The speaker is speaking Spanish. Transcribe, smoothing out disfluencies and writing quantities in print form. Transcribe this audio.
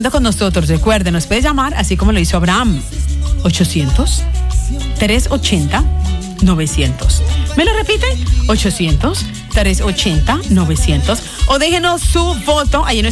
con nosotros. Recuerden, nos puede llamar así como lo hizo Abraham. 800-380-900. ¿Me lo repite? 800-380-900. O déjenos su voto ahí en